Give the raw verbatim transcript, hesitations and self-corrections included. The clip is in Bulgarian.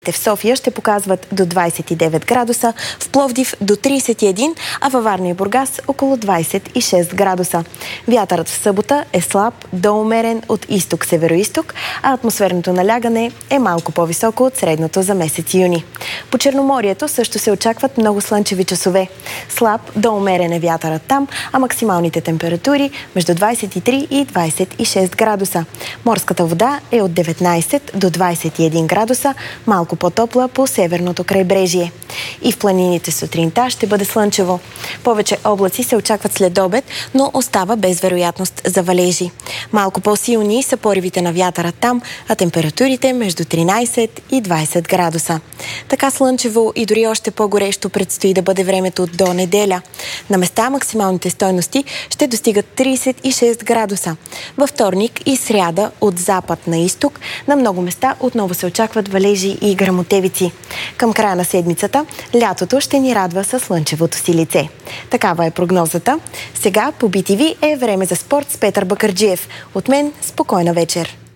В София ще показват до двадесет и девет градуса, в Пловдив до тридесет и един, а във Варна и Бургас около двадесет и шест градуса. Вятърът в събота е слаб до умерен от изток-североизток, а атмосферното налягане е малко по-високо от средното за месец юни. По Черноморието също се очакват много слънчеви часове. Слаб до умерен е вятърът там, а максималните температури между двадесет и три и двадесет и шест градуса. Морската вода е от деветнадесет до двадесет и един градуса, малко по-топла по северното крайбрежие. И в планините сутринта ще бъде слънчево. Повече облаци се очакват след обед, но остава без вероятност за валежи. Малко по-силни са поривите на вятъра там, а температурите между тринадесет и двадесет градуса. Така слънчево и дори още по-горещо предстои да бъде времето до неделя. На места максималните стойности ще достигат тридесет и шест градуса. Във вторник и сряда от запад на изток на много места отново се очакват валежи и гръмотевици. Към края на седмицата лятото ще ни радва със слънчевото си лице. Такава е прогнозата. Сега по Би Ти Ви е време за спорт с Петър Бакърджиев. От мен спокойна вечер!